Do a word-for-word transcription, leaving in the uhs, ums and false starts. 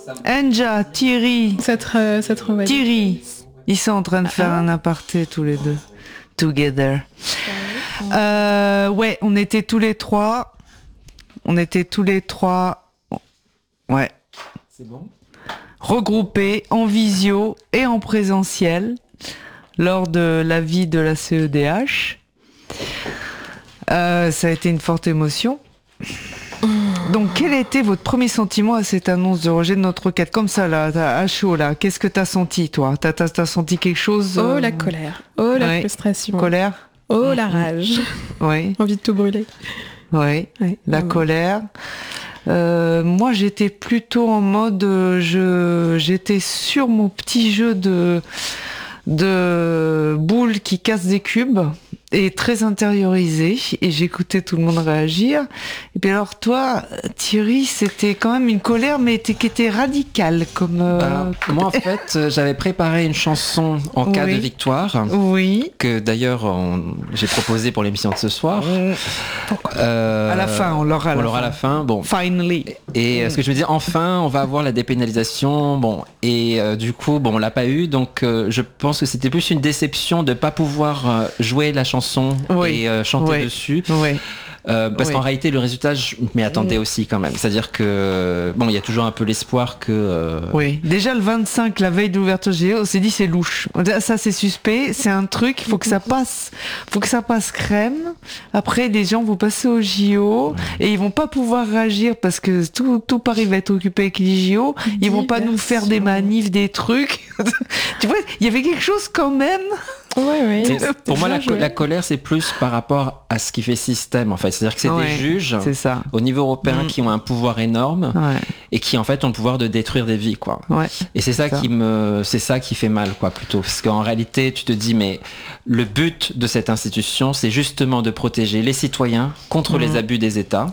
Enja, Thierry, Cette, euh, cette revoilà. Thierry, ils sont en train de faire Ah. un aparté tous les deux. Together. Euh, ouais, on était tous les trois. On était tous les trois. Ouais. C'est bon. Regroupés en visio et en présentiel lors de la vie de la C E D H. Euh, ça a été une forte émotion. Donc, quel était votre premier sentiment à cette annonce de rejet de notre requête? Comme ça, là, à chaud, là. Qu'est-ce que t'as senti, toi? T'as, t'as, t'as senti quelque chose? Oh, euh... la colère. Oh, la ouais. frustration. Colère? Oh, la rage. Oui. Envie de tout brûler. Oui. Ouais. La Ouais. colère. Euh, moi, j'étais plutôt en mode, euh, je, j'étais sur mon petit jeu de, de boules qui cassent des cubes et très intériorisé, et j'écoutais tout le monde réagir. Et puis alors toi, Thierry, c'était quand même une colère, mais t- qui était radicale, comme. Euh... Bah, moi, en fait, euh, j'avais préparé une chanson en cas Oui. de victoire, Oui. que d'ailleurs on- j'ai proposé pour l'émission de ce soir. Euh, À la fin, on l'aura à on la l'aura fin. à la fin. Bon. Finally. Et euh, ce que je veux dire, enfin, on va avoir la dépénalisation. Bon, et euh, du coup, bon, on l'a pas eu, donc euh, je pense que c'était plus une déception de pas pouvoir euh, jouer la chanson Oui. et euh, chanter Oui. dessus. Oui. Euh, parce Oui. qu'en réalité, le résultat, je m'y attendais Mm. aussi quand même. C'est-à-dire que bon, il y a toujours un peu l'espoir que. euh, Oui. Déjà le vingt-cinq, la veille de l'ouverture J O, on s'est dit c'est louche. Ça c'est suspect, c'est un truc, il faut que ça passe, faut que ça passe crème. Après les gens vont passer au J O et ils vont pas pouvoir réagir parce que tout, tout Paris va être occupé avec les J O. Ils vont pas nous faire des manifs, des trucs. Tu vois, il y avait quelque chose quand même. Ouais, ouais. Mais C'est pour moi, bien la, co- joué. la colère, c'est plus par rapport à ce qui fait système, en fait. C'est-à-dire que c'est Ouais, des juges c'est ça. au niveau européen Mm. qui ont un pouvoir énorme Ouais. et qui, en fait, ont le pouvoir de détruire des vies, quoi. Ouais. Et c'est ça, Ça. qui me, c'est ça qui fait mal, quoi, plutôt. Parce qu'en réalité, tu te dis, mais le but de cette institution, c'est justement de protéger les citoyens contre Mhm. les abus des États.